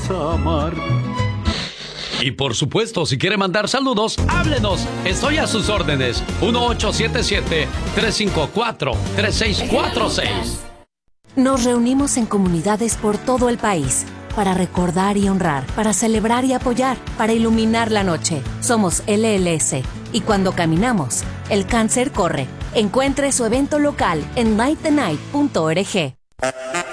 amar. Y por supuesto, si quiere mandar saludos, háblenos. Estoy a sus órdenes. 1877-354-3646. Nos reunimos en comunidades por todo el país para recordar y honrar, para celebrar y apoyar, para iluminar la noche. Somos LLS y cuando caminamos, el cáncer corre. Encuentre su evento local en lightthenight.org.